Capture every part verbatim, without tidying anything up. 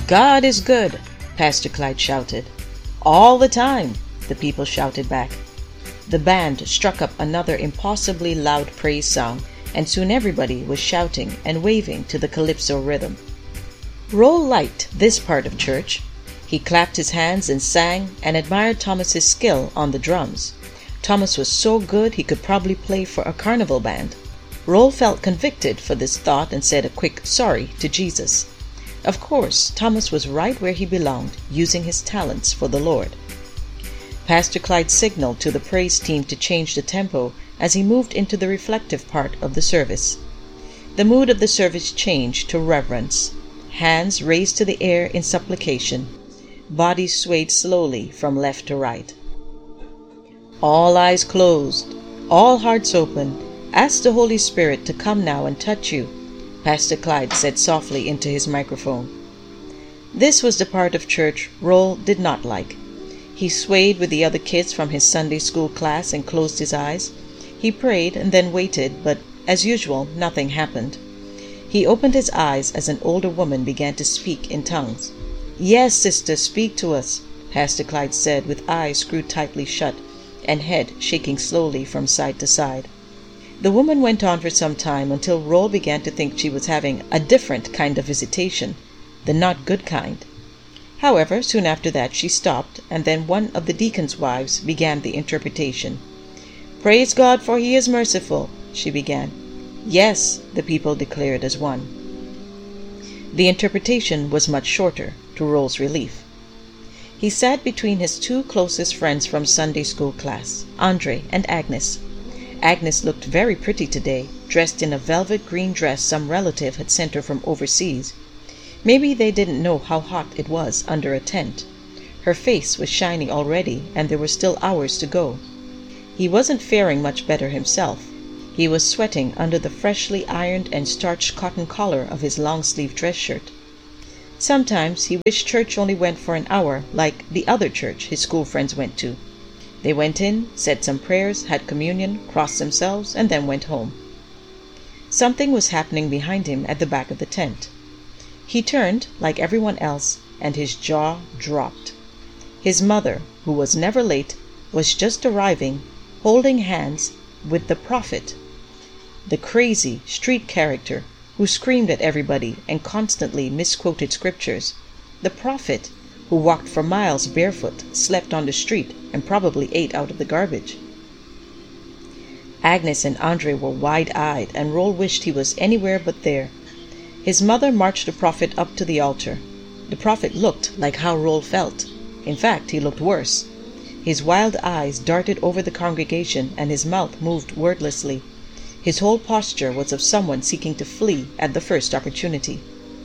God is good, Pastor Clyde shouted. All the time, the people shouted back. The band struck up another impossibly loud praise song, and soon everybody was shouting and waving to the calypso rhythm. Roll liked this part of church. He clapped his hands and sang and admired Thomas's skill on the drums. Thomas was so good he could probably play for a carnival band. Roll felt convicted for this thought and said a quick sorry to Jesus. Of course, Thomas was right where he belonged, using his talents for the Lord. Pastor Clyde signaled to the praise team to change the tempo as he moved into the reflective part of the service. The mood of the service changed to reverence. Hands raised to the air in supplication. Bodies swayed slowly from left to right. All eyes closed, all hearts open. Ask the Holy Spirit to come now and touch you, Pastor Clyde said softly into his microphone. This was the part of church Roll did not like. He swayed with the other kids from his Sunday school class and closed his eyes. He prayed and then waited, but as usual, nothing happened. He opened his eyes as an older woman began to speak in tongues. Yes, sister, speak to us, Pastor Clyde said with eyes screwed tightly shut and head shaking slowly from side to side. The woman went on for some time until Roll began to think she was having a different kind of visitation, the not good kind. However, soon after that she stopped, and then one of the deacon's wives began the interpretation. Praise God, for he is merciful, she began. Yes, the people declared as one. The interpretation was much shorter, to Roll's relief. He sat between his two closest friends from Sunday school class, Andre and Agnes. Agnes looked very pretty today, dressed in a velvet green dress some relative had sent her from overseas. Maybe they didn't know how hot it was under a tent. Her face was shining already, and there were still hours to go. He wasn't faring much better himself. He was sweating under the freshly ironed and starched cotton collar of his long-sleeved dress shirt. Sometimes he wished church only went for an hour, like the other church his school friends went to. They went in, said some prayers, had communion, crossed themselves, and then went home. Something was happening behind him at the back of the tent. He turned, like everyone else, and his jaw dropped. His mother, who was never late, was just arriving, holding hands with the prophet, the crazy street character who screamed at everybody and constantly misquoted scriptures, the prophet who walked for miles barefoot, slept on the street, and probably ate out of the garbage. Agnes and Andre were wide-eyed, and Roll wished he was anywhere but there. His mother marched the prophet up to the altar. The prophet looked like how Roll felt. In fact, he looked worse. His wild eyes darted over the congregation, and his mouth moved wordlessly. His whole posture was of someone seeking to flee at the first opportunity.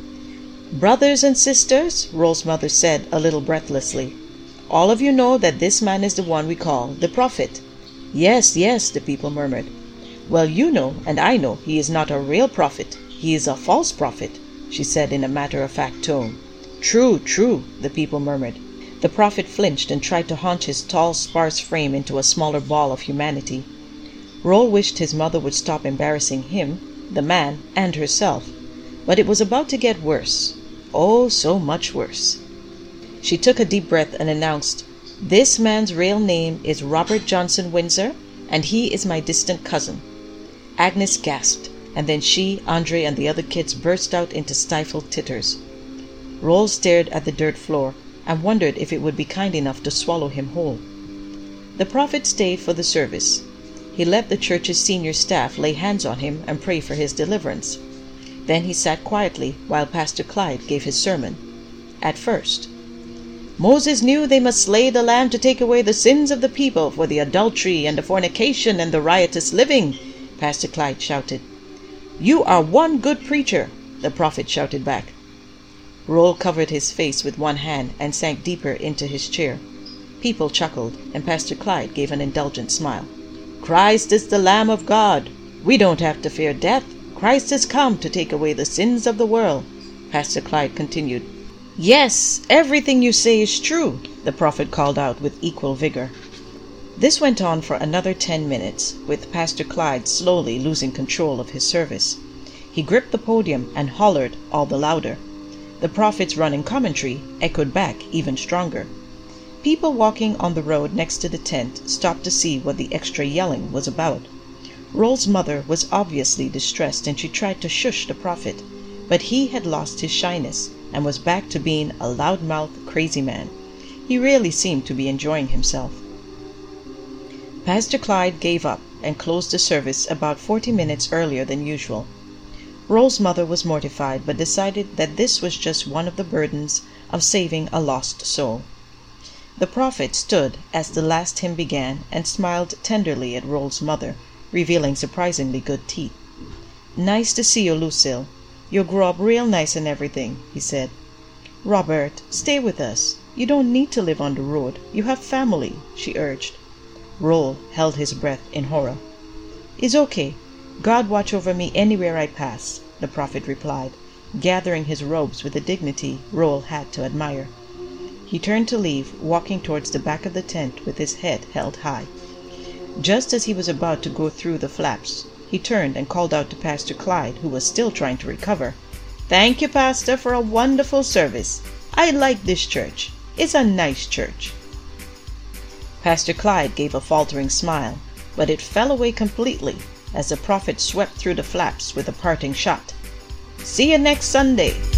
Brothers and sisters, Roll's mother said a little breathlessly, all of you know that this man is the one we call the prophet. Yes, yes, the people murmured. Well, you know, and I know, he is not a real prophet. He is a false prophet, she said in a matter-of-fact tone. True, true, the people murmured. The prophet flinched and tried to haunch his tall, sparse frame into a smaller ball of humanity. Roll wished his mother would stop embarrassing him, the man, and herself. But it was about to get worse. Oh, so much worse. She took a deep breath and announced, This man's real name is Robert Johnson Windsor, and he is my distant cousin. Agnes gasped, and then she, Andre, and the other kids burst out into stifled titters. Roll stared at the dirt floor and wondered if it would be kind enough to swallow him whole. The prophet stayed for the service. He let the church's senior staff lay hands on him and pray for his deliverance. Then he sat quietly while Pastor Clyde gave his sermon. At first, Moses knew they must slay the lamb to take away the sins of the people for the adultery and the fornication and the riotous living, Pastor Clyde shouted. You are one good preacher, the prophet shouted back. Roll covered his face with one hand and sank deeper into his chair. People chuckled, and Pastor Clyde gave an indulgent smile. Christ is the Lamb of God. We don't have to fear death. Christ has come to take away the sins of the world, Pastor Clyde continued. Yes, everything you say is true, the prophet called out with equal vigor. This went on for another ten minutes, with Pastor Clyde slowly losing control of his service. He gripped the podium and hollered all the louder. The prophet's running commentary echoed back even stronger. People walking on the road next to the tent stopped to see what the extra yelling was about. Roll's mother was obviously distressed, and she tried to shush the prophet, but he had lost his shyness and was back to being a loudmouth crazy man. He really seemed to be enjoying himself. Pastor Clyde gave up and closed the service about forty minutes earlier than usual. Roll's mother was mortified, but decided that this was just one of the burdens of saving a lost soul. The prophet stood as the last hymn began and smiled tenderly at Roll's mother, revealing surprisingly good teeth. "Nice to see you, Lucille. You'll grow up real nice and everything," he said. "Robert, stay with us. You don't need to live on the road. You have family," she urged. Roll held his breath in horror. "It's okay. God watch over me anywhere I pass," the prophet replied, gathering his robes with a dignity Roll had to admire. He turned to leave, walking towards the back of the tent with his head held high. Just as he was about to go through the flaps, he turned and called out to Pastor Clyde, who was still trying to recover. "Thank you, Pastor, for a wonderful service. I like this church. It's a nice church." Pastor Clyde gave a faltering smile, but it fell away completely as the prophet swept through the flaps with a parting shot. "See you next Sunday."